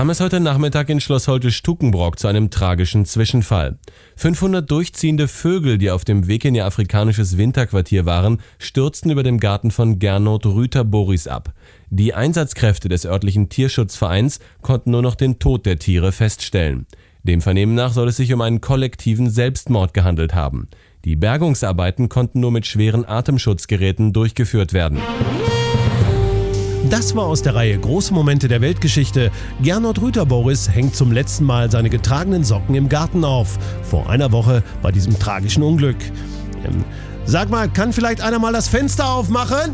kam es heute Nachmittag in Schloss Holte-Stukenbrock zu einem tragischen Zwischenfall. 500 durchziehende Vögel, die auf dem Weg in ihr afrikanisches Winterquartier waren, stürzten über dem Garten von Gernot Rüther-Boris ab. Die Einsatzkräfte des örtlichen Tierschutzvereins konnten nur noch den Tod der Tiere feststellen. Dem Vernehmen nach soll es sich um einen kollektiven Selbstmord gehandelt haben. Die Bergungsarbeiten konnten nur mit schweren Atemschutzgeräten durchgeführt werden. Das war aus der Reihe Große Momente der Weltgeschichte. Gernot Rüther-Boris hängt zum letzten Mal seine getragenen Socken im Garten auf. Vor einer Woche bei diesem tragischen Unglück. Sag mal, kann vielleicht einer mal das Fenster aufmachen?